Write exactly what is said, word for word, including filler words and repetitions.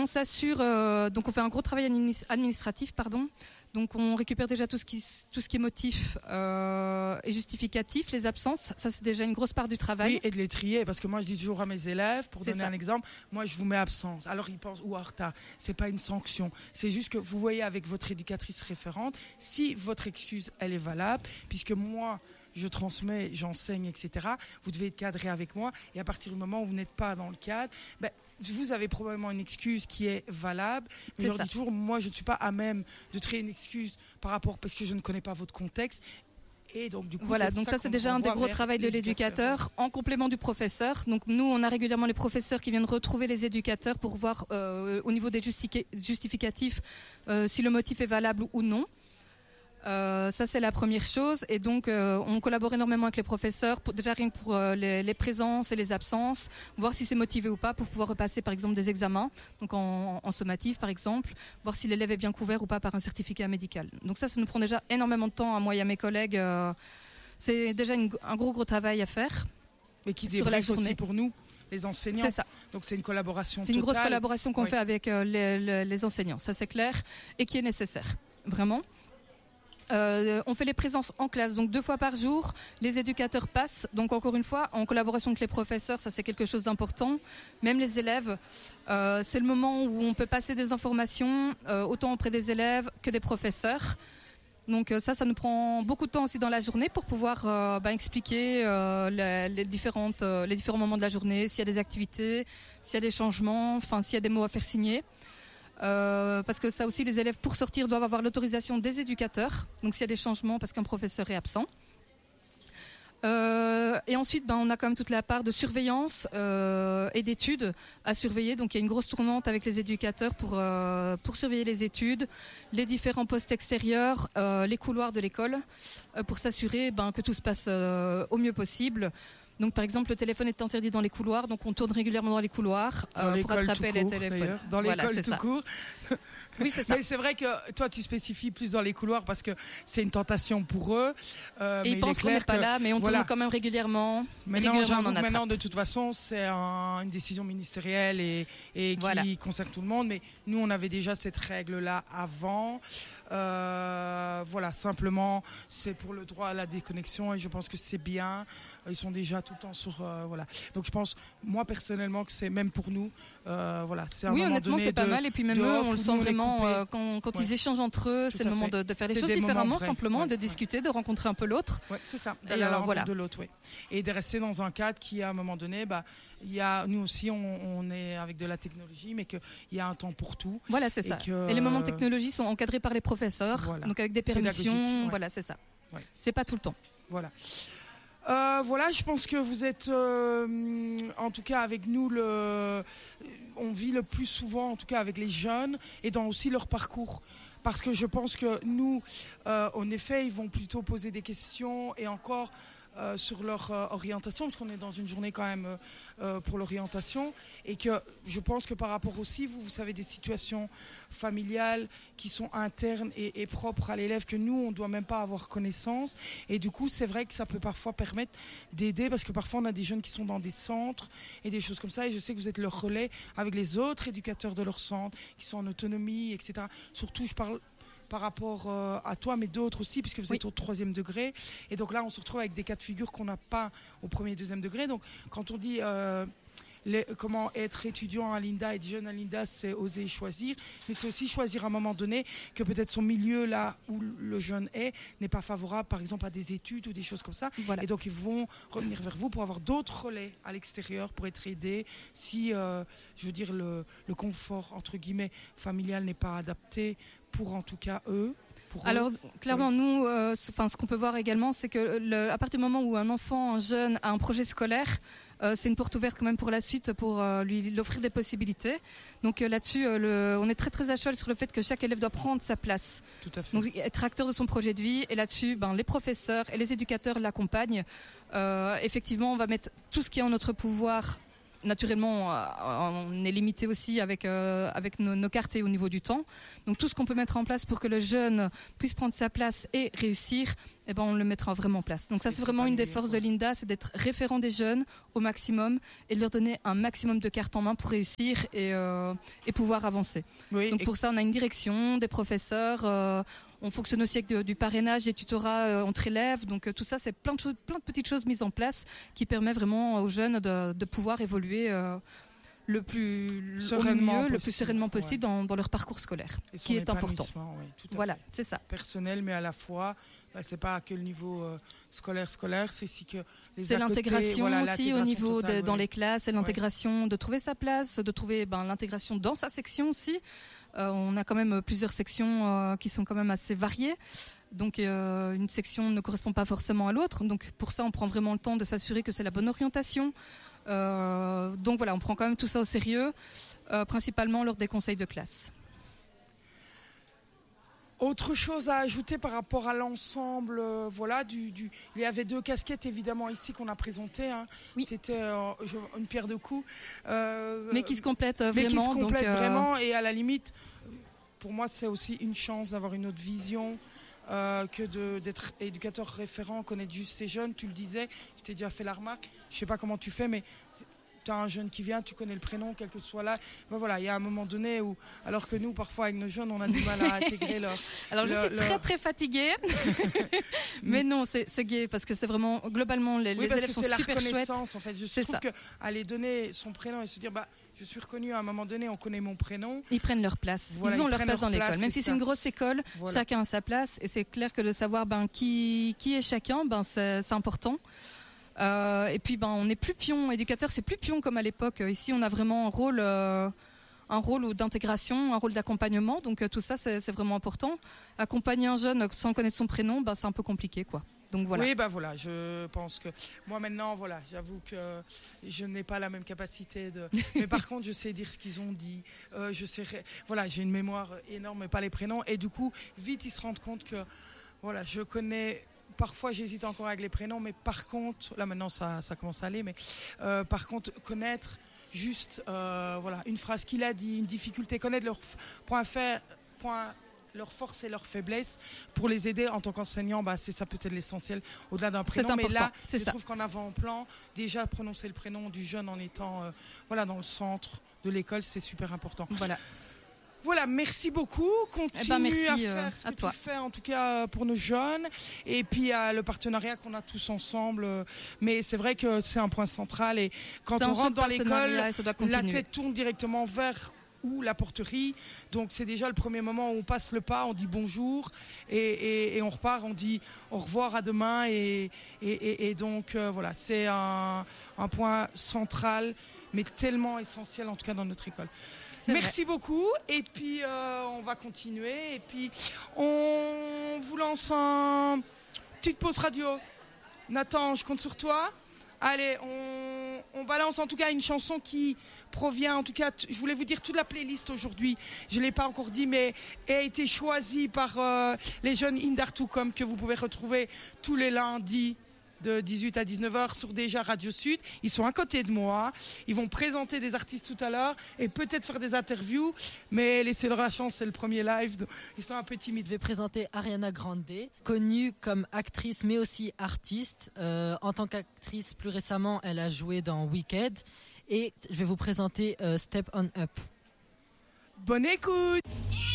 on s'assure, euh, donc on fait un gros travail administratif, pardon. Donc on récupère déjà tout ce qui, tout ce qui est motif euh, et justificatif, les absences. Ça c'est déjà une grosse part du travail. Oui, et de les trier, parce que moi je dis toujours à mes élèves, pour c'est donner ça. un exemple, moi je vous mets absence. Alors ils pensent ou en retard. C'est pas une sanction. C'est juste que vous voyez avec votre éducatrice référente si votre excuse elle est valable, puisque moi je transmets, j'enseigne, et cetera. Vous devez être cadré avec moi, et à partir du moment où vous n'êtes pas dans le cadre, ben, vous avez probablement une excuse qui est valable. Mais je leur dis toujours, moi je ne suis pas à même de créer une excuse par rapport, parce que je ne connais pas votre contexte. Et donc, du coup, voilà, donc ça, ça c'est déjà un des gros travaux de l'éducateur en complément du professeur. Donc nous, on a régulièrement les professeurs qui viennent retrouver les éducateurs pour voir euh, au niveau des justifi- justificatifs euh, si le motif est valable ou non. Euh, ça c'est la première chose, et donc euh, on collabore énormément avec les professeurs, pour, déjà rien que pour euh, les, les présences et les absences, voir si c'est motivé ou pas pour pouvoir repasser par exemple des examens, donc en, en sommatif par exemple, voir si l'élève est bien couvert ou pas par un certificat médical. Donc ça, ça nous prend déjà énormément de temps à moi et à mes collègues. Euh, c'est déjà une, un gros gros travail à faire. Mais qui débriefe aussi pour nous, les enseignants. C'est ça. Donc c'est une collaboration C'est totale. une grosse collaboration qu'on oui. fait avec euh, les, les, les enseignants, ça c'est clair, et qui est nécessaire, vraiment. Euh, on fait les présences en classe, donc deux fois par jour. Les éducateurs passent, donc encore une fois, en collaboration avec les professeurs, ça c'est quelque chose d'important. Même les élèves, euh, c'est le moment où on peut passer des informations, euh, autant auprès des élèves que des professeurs. Donc euh, ça, ça nous prend beaucoup de temps aussi dans la journée pour pouvoir euh, bah, expliquer euh, les, les, différentes, euh, les différents moments de la journée, s'il y a des activités, s'il y a des changements, enfin s'il y a des mots à faire signer. Euh, parce que ça aussi, les élèves pour sortir doivent avoir l'autorisation des éducateurs, donc s'il y a des changements parce qu'un professeur est absent. Euh, et ensuite, ben, on a quand même toute la part de surveillance euh, et d'études à surveiller. Donc il y a une grosse tournante avec les éducateurs pour, euh, pour surveiller les études, les différents postes extérieurs, euh, les couloirs de l'école, euh, pour s'assurer ben, que tout se passe euh, au mieux possible. Donc par exemple, le téléphone est interdit dans les couloirs, donc on tourne régulièrement dans les couloirs euh, pour attraper les téléphones. Dans l'école voilà, tout ça. court. Oui, c'est ça. Mais c'est vrai que toi, tu spécifies plus dans les couloirs parce que c'est une tentation pour eux. Euh, et ils pensent qu'on n'est pas là, mais on voilà. tourne quand même régulièrement. Maintenant, régulièrement on en maintenant de toute façon, c'est un, une décision ministérielle et, et qui voilà. concerne tout le monde. Mais nous, on avait déjà cette règle-là avant. Euh, voilà, simplement, c'est pour le droit à la déconnexion et je pense que c'est bien. Ils sont déjà tout le temps sur, euh, voilà. Donc je pense, moi personnellement, que c'est même pour nous, euh, voilà, c'est un oui, moment honnêtement, donné c'est pas de, mal. Et puis même eux, on le sent vraiment euh, quand, quand ouais. ils échangent entre eux, tout c'est le moment de, de faire les c'est choses différemment, vrais. simplement, ouais, de discuter, ouais. de rencontrer un peu l'autre. Ouais, c'est ça. D'aller à la rencontre voilà. de l'autre, oui. Et de rester dans un cadre qui, à un moment donné, bah, il y a, nous aussi, on, on est avec de la technologie, mais qu'il y a un temps pour tout. Voilà, c'est et ça. Que, et les moments de technologie sont encadrés par les professeurs, voilà. donc avec des permissions. Ouais. Voilà, c'est ça. Ouais. C'est pas tout le temps. Voilà. Euh, voilà, je pense que vous êtes, euh, en tout cas avec nous, le, on vit le plus souvent, en tout cas avec les jeunes, et dans aussi leur parcours. Parce que je pense que nous, euh, en effet, ils vont plutôt poser des questions et encore euh, sur leur euh, orientation, parce qu'on est dans une journée quand même euh, pour l'orientation, et que je pense que par rapport aussi, vous, vous savez, des situations familiales qui sont internes et, et propres à l'élève, que nous, on ne doit même pas avoir connaissance. Et du coup, c'est vrai que ça peut parfois permettre d'aider, parce que parfois, on a des jeunes qui sont dans des centres et des choses comme ça, et je sais que vous êtes le relais avec les autres éducateurs de leur centre, qui sont en autonomie, et cetera. Surtout, je parle par rapport euh, à toi, mais d'autres aussi, puisque vous oui. êtes au troisième degré. Et donc là, on se retrouve avec des cas de figure qu'on n'a pas au premier et deuxième degré. Donc, quand on dit euh, les, comment être étudiant à l'INDA, être jeune à l'INDA, c'est oser choisir. Mais c'est aussi choisir à un moment donné que peut-être son milieu, là où le jeune est, n'est pas favorable, par exemple, à des études ou des choses comme ça. Voilà. Et donc, ils vont revenir vers vous pour avoir d'autres relais à l'extérieur, pour être aidés. Si, euh, je veux dire, le, le confort, entre guillemets, familial n'est pas adapté, pour en tout cas eux. Pour Alors eux. clairement oui. nous, euh, enfin ce qu'on peut voir également, c'est que le, à partir du moment où un enfant, un jeune a un projet scolaire, euh, c'est une porte ouverte quand même pour la suite, pour euh, lui, lui offrir des possibilités. Donc euh, là-dessus, euh, le, on est très très à cheval sur le fait que chaque élève doit prendre sa place. Tout à fait. Donc être acteur de son projet de vie. Et là-dessus, ben les professeurs et les éducateurs l'accompagnent. Euh, effectivement, on va mettre tout ce qui est en notre pouvoir naturellement, on est limité aussi avec, euh, avec nos, nos quartiers au niveau du temps. Donc tout ce qu'on peut mettre en place pour que le jeune puisse prendre sa place et réussir, eh ben, on le mettra vraiment en place. Donc ça, c'est vraiment une des forces de Linda, c'est d'être référent des jeunes au maximum et de leur donner un maximum de cartes en main pour réussir et, euh, et pouvoir avancer. Oui, Donc pour ça, on a une direction, des professeurs, euh, on fonctionne aussi avec de, du parrainage, des tutorats euh, entre élèves. Donc euh, tout ça, c'est plein de, choses, plein de petites choses mises en place qui permettent vraiment aux jeunes de, de pouvoir évoluer euh, le plus sereinement au mieux, possible, le plus sereinement possible ouais. dans, dans leur parcours scolaire, Et qui est important. Oui, tout à voilà, fait. c'est ça. Personnel, mais à la fois, bah, c'est pas que le niveau euh, scolaire scolaire, c'est aussi que les c'est à côté, l'intégration voilà, aussi au niveau totale, de, ouais. dans les classes, c'est l'intégration ouais. de trouver sa place, de trouver ben, l'intégration dans sa section aussi. Euh, on a quand même plusieurs sections euh, qui sont quand même assez variées. Donc euh, une section ne correspond pas forcément à l'autre. Donc pour ça, on prend vraiment le temps de s'assurer que c'est la bonne orientation. Euh, donc voilà, on prend quand même tout ça au sérieux, euh, principalement lors des conseils de classe. Autre chose à ajouter par rapport à l'ensemble, euh, voilà, du, du, il y avait deux casquettes évidemment ici qu'on a présentées. Hein. Oui. C'était euh, une pierre deux coups. Euh, mais qui se complètent vraiment. Mais qui se complètent donc, euh... vraiment et à la limite, pour moi c'est aussi une chance d'avoir une autre vision. Euh, que de, d'être éducateur référent, connaître juste ces jeunes. Tu le disais, je t'ai déjà fait la remarque, je sais pas comment tu fais, mais tu as un jeune qui vient, tu connais le prénom, quel que soit là. Ben voilà, il y a un moment donné où, alors que nous, parfois avec nos jeunes, on a du mal à intégrer leur... Alors je leur, suis leur... très très fatiguée, mais non, c'est, c'est gai parce que c'est vraiment, globalement, les, oui, les élèves sont super chouettes. En fait. Je c'est trouve ça. qu'aller donner son prénom et se dire, bah, je suis reconnu à un moment donné, on connaît mon prénom. Ils prennent leur place. Voilà, ils ont ils leur place leur dans place, l'école. Même si ça. c'est une grosse école, voilà. chacun a sa place. Et c'est clair que de savoir ben, qui, qui est chacun, ben, c'est, c'est important. Euh, et puis ben, on n'est plus pion. Éducateur, c'est plus pion comme à l'époque. Ici, on a vraiment un rôle, euh, un rôle d'intégration, un rôle d'accompagnement. Donc euh, tout ça, c'est, c'est vraiment important. Accompagner un jeune sans connaître son prénom, ben, c'est un peu compliqué, quoi. Donc voilà. Oui, bah voilà, je pense que moi maintenant, voilà, j'avoue que je n'ai pas la même capacité de. Mais par contre, je sais dire ce qu'ils ont dit. Euh, je sais, voilà, j'ai une mémoire énorme, mais pas les prénoms. Et du coup, vite, ils se rendent compte que, voilà, je connais. Parfois, j'hésite encore avec les prénoms, mais par contre, là maintenant, ça, ça commence à aller. Mais euh, par contre, connaître juste, euh, voilà, une phrase qu'il a dit, une difficulté, connaître leur point faible, point. Leurs forces et leurs faiblesses pour les aider en tant qu'enseignant, bah, c'est ça peut-être l'essentiel au-delà d'un prénom. C'est important, mais là, c'est je ça. trouve qu'en avant-plan, déjà prononcer le prénom du jeune en étant euh, voilà, dans le centre de l'école, c'est super important. Voilà. Voilà, merci beaucoup. Continue eh ben merci, à faire euh, ce à que toi. tu fais, en tout cas pour nos jeunes. Et puis euh, le partenariat qu'on a tous ensemble. Euh, mais c'est vrai que c'est un point central. Et quand c'est on rentre dans l'école, la tête tourne directement vers ou la porterie, donc c'est déjà le premier moment où on passe le pas, on dit bonjour et, et, et on repart, on dit au revoir à demain et, et, et, et donc euh, voilà, c'est un, un point central mais tellement essentiel en tout cas dans notre école. C'est Merci vrai. beaucoup et puis euh, on va continuer et puis on vous lance un petite pause radio. Nathan, je compte sur toi. Allez, on, on balance en tout cas une chanson qui provient, en tout cas, t- je voulais vous dire toute la playlist aujourd'hui, je ne l'ai pas encore dit, mais a été choisie par euh, les jeunes Indartucom que vous pouvez retrouver tous les lundis de dix-huit à dix-neuf heures sur déjà Radio Sud. Ils sont à côté de moi, ils vont présenter des artistes tout à l'heure et peut-être faire des interviews, mais laissez-leur la chance, c'est le premier live, ils sont un peu timides. Je vais présenter Ariana Grande, connue comme actrice mais aussi artiste. Euh, en tant qu'actrice, plus récemment, elle a joué dans Wicked et je vais vous présenter euh, Step On Up. Bonne écoute!